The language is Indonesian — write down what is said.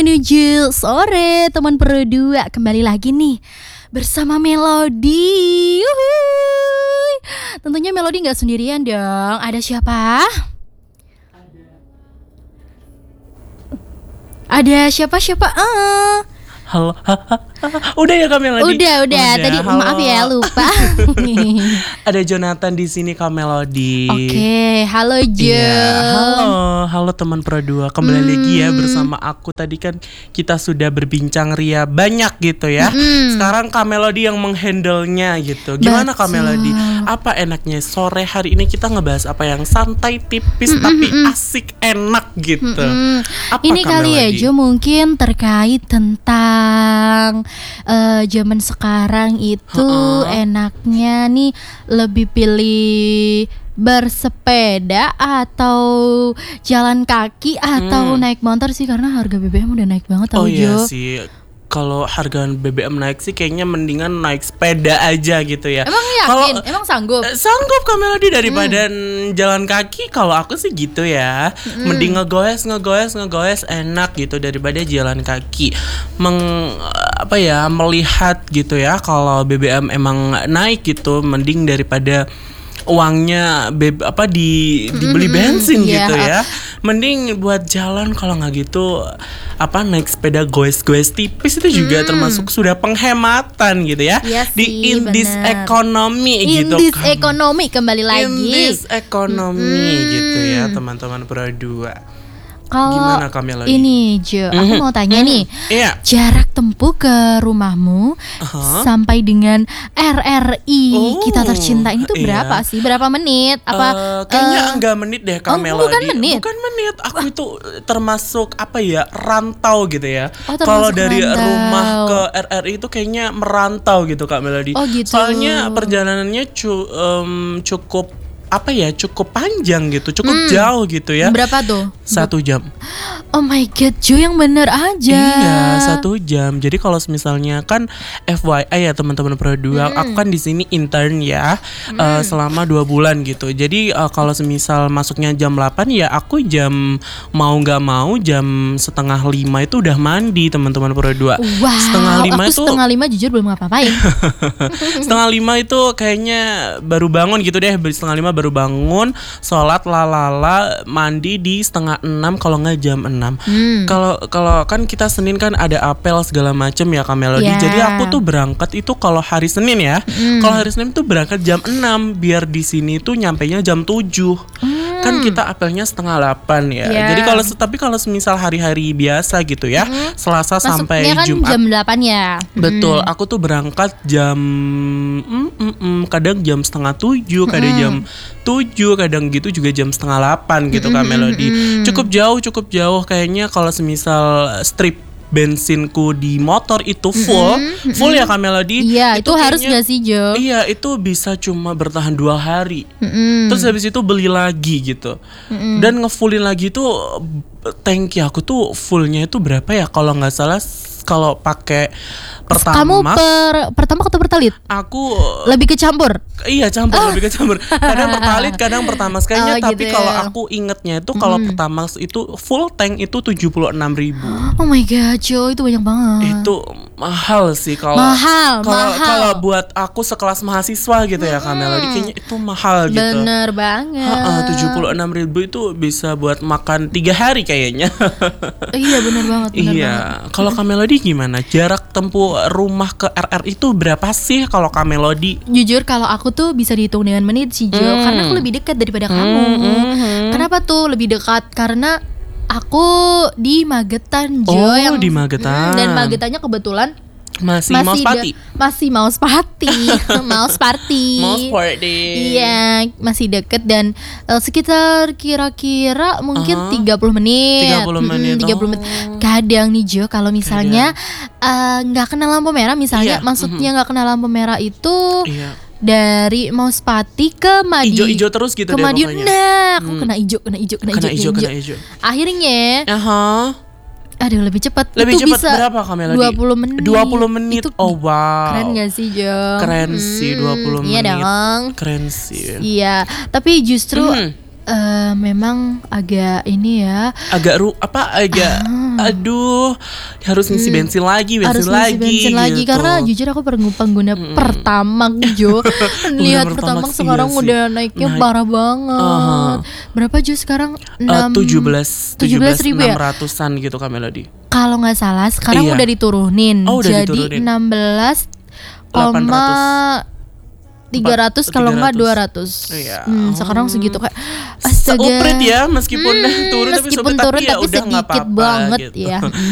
Menuju sore teman berdua kembali lagi nih bersama Melody. Yuhuy. Tentunya Melody nggak sendirian dong. Ada siapa? Ada siapa? Halo, udah ya Kak Melody? Udah. Tadi halo. maaf ya lupa. Ada Jonathan di sini Kak Melody. Oke, halo Jo. Iya, halo teman Pro2. Kembali lagi ya bersama aku. Tadi kan kita sudah berbincang ria banyak gitu ya. Sekarang Kak Melody yang menghandle-nya gitu. Gimana Kak Melody? Apa enaknya sore hari ini kita ngebahas apa yang santai, tipis tapi asik, enak gitu. Apa Ini Kak kali ya Melody? Jo, mungkin terkait tentang zaman sekarang itu enaknya nih lebih pilih bersepeda atau jalan kaki atau naik motor sih, karena harga BBM udah naik banget tau Oh iya Jo. sih. Kalau harga BBM naik sih kayaknya mendingan naik sepeda aja gitu ya. Emang yakin? Emang sanggup? Sanggup Kak Melody daripada jalan kaki. Kalau aku sih gitu ya. Mending ngegoes enak gitu daripada jalan kaki. Melihat gitu ya, kalau BBM emang naik gitu, mending daripada uangnya dibeli bensin gitu ya. Mending buat jalan, kalau nggak gitu naik sepeda goes tipis itu juga termasuk sudah penghematan gitu ya. Iya Di sih, indis bener. ekonomi gitu Indis kan. ekonomi kembali lagi. Indis ekonomi gitu ya teman-teman Pro2. Kalau Gimana Kak Melody? ini Jo, aku mau tanya nih, Iya. jarak tempuh ke rumahmu sampai dengan RRI kita tercinta ini tuh iya. berapa sih? Berapa menit? Kayaknya enggak menit deh Kak Melody. bukan menit? Bukan menit. Aku itu termasuk rantau gitu ya. Oh, termasuk Kalau dari rantau. rumah ke RRI itu kayaknya merantau gitu Kak Melody. Oh, gitu. Soalnya perjalanannya cukup panjang gitu, cukup jauh gitu ya. Berapa tuh? 1 jam. Oh my god Jo, yang bener aja. Iya, 1 jam. Jadi kalau misalnya kan FYI ya teman-teman Pro2, aku kan di sini intern ya selama 2 bulan gitu. Jadi kalau semisal masuknya jam 8 ya aku mau nggak mau jam 4:30 itu udah mandi teman-teman Pro2. Wow, 4:30 aku itu 4:30 jujur belum ngapa-ngapain. 4:30 itu kayaknya baru bangun gitu deh. 5:30 baru bangun, sholat lalala, mandi di 5:30 kalau nggak jam 6. Kalau kan kita Senin kan ada apel segala macem ya Kak Melody. Yeah. Jadi aku tuh berangkat itu kalau hari Senin ya. Kalau hari Senin tuh berangkat jam 6 biar di sini tuh nyampenya jam 7. Kan kita apelnya 7:30 ya. Yeah. Jadi kalau semisal hari-hari biasa gitu ya, Selasa sampai Masuknya kan Jumat. jam 8 ya. Betul, aku tuh berangkat jam kadang jam 6:30, kadang jam 7, kadang gitu juga jam 7:30 gitu Kak Melody. Cukup jauh kayaknya kalau semisal strip bensinku di motor itu full ya Kak Melody. Iya, itu harus kayaknya- gak sih Jo? Iya, itu bisa cuma bertahan 2 hari. Terus habis itu beli lagi gitu. Dan ngefullin lagi tuh tangki aku tuh fullnya itu berapa ya? Kalau nggak salah kalau pakai Kamu Pertamax pertamax atau pertalit? aku Lebih ke campur? iya lebih ke campur. Kadang pertalit, kadang Pertamax kayaknya. Oh, Tapi gitu ya. kalau aku ingetnya itu kalau Pertamax itu full tank itu 76.000. Oh my god Jo, itu banyak banget. Itu mahal sih kalau Mahal. kalau buat aku sekelas mahasiswa gitu ya Kak Melody, kayaknya itu mahal gitu. Bener banget. 76.000 itu bisa buat makan 3 hari kayaknya. Iya bener banget. Bener banget. Iya, kalau Kak Melody gimana? Jarak tempuh rumah ke RRI itu berapa sih kalau Kak Melody? Jujur kalau aku tuh bisa dihitung dengan menit sih Jo, karena aku lebih dekat daripada kamu. Kenapa tuh lebih dekat? Karena aku di Magetan Jo. Oh, di Magetan. Dan Magetannya kebetulan Masih mau party. masih mau party. Mau party. Mau party. Iya, masih deket dan sekitar kira-kira mungkin 30 menit. 30 menit. 30 menit. Kadang nih Jo, kalau misalnya nggak kena lampu merah misalnya, Iya, maksudnya nggak kena lampu merah itu Iya. dari Mauspati ke Madiun. Ijo terus gitu ke deh Madiun. pokoknya. Nah, aku kena ijo. Kena ijo. Akhirnya aduh lebih cepat. Lebih Itu cepat bisa berapa Kak Melody? 20 menit. 20 menit. Itu Oh wow. keren gak sih Jo? Keren sih 20 Iya menit. dong. Keren sih. Iya, tapi justru memang agak ini ya. Agak aduh harus ngisi bensin lagi, harus ngisi bensin lagi gitu. karena jujur aku pengguna Pertamax Jo. Lihat Pertamax sekarang udah naiknya parah banget. Berapa Jo sekarang? 17 ribu ya? 600-an gitu Kak Melody. Kalau nggak salah sekarang Iya. udah diturunin. Oh, udah jadi diturunin. 16,300 kalau nggak 200. Iya. Sekarang segitu kayak astaga. Seuprit ya meskipun turun tapi meskipun seuprit, turun tapi ya tapi udah nggak sedikit apa-apa banget gitu. ya.